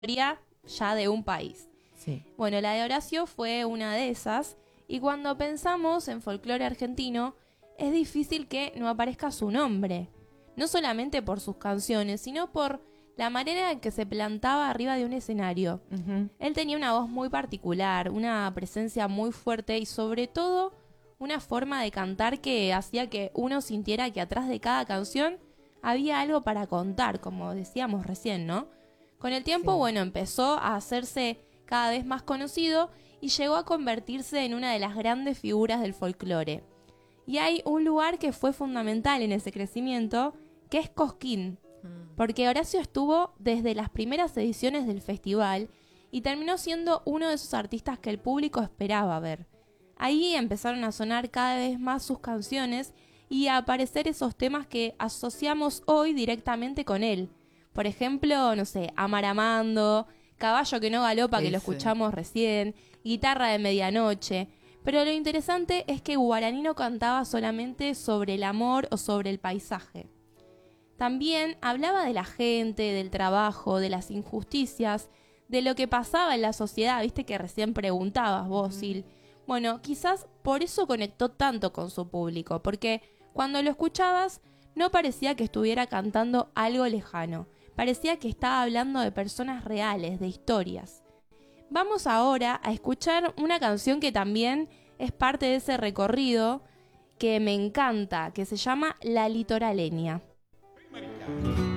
historia ya de un país. Sí. Bueno, la de Horacio fue una de esas, y cuando pensamos en folclore argentino, es difícil que no aparezca su nombre. No solamente por sus canciones, sino por la manera en que se plantaba arriba de un escenario. Uh-huh. Él tenía una voz muy particular, una presencia muy fuerte y sobre todo una forma de cantar que hacía que uno sintiera que atrás de cada canción había algo para contar, como decíamos recién, ¿no? Con el tiempo, Sí. bueno, empezó a hacerse cada vez más conocido y llegó a convertirse en una de las grandes figuras del folclore. Y hay un lugar que fue fundamental en ese crecimiento, que es Cosquín, porque Horacio estuvo desde las primeras ediciones del festival y terminó siendo uno de esos artistas que el público esperaba ver. Ahí empezaron a sonar cada vez más sus canciones y a aparecer esos temas que asociamos hoy directamente con él. Por ejemplo, no sé, Amar Amando, Caballo que no galopa, que lo escuchamos recién, Guitarra de Medianoche. Pero lo interesante es que Guaraní no cantaba solamente sobre el amor o sobre el paisaje. También hablaba de la gente, del trabajo, de las injusticias, de lo que pasaba en la sociedad. Viste que recién preguntabas vos, Sil. Bueno, quizás por eso conectó tanto con su público, porque cuando lo escuchabas no parecía que estuviera cantando algo lejano. Parecía que estaba hablando de personas reales, de historias. Vamos ahora a escuchar una canción que también es parte de ese recorrido que me encanta, que se llama La Litoraleña. Marica.